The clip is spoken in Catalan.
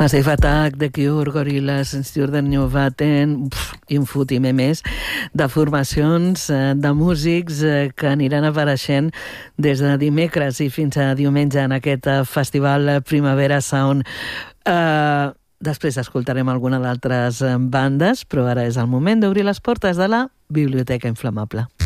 Massive Attack, The Cure, Gorillaz, Sturden New Vaten i un fotimer més de formacions de músics que aniran apareixent des de dimecres i fins a diumenge en aquest festival Primavera Sound. Després escoltarem alguna d'altres bandes, però ara és el moment d'obrir les portes de la Biblioteca Inflamable.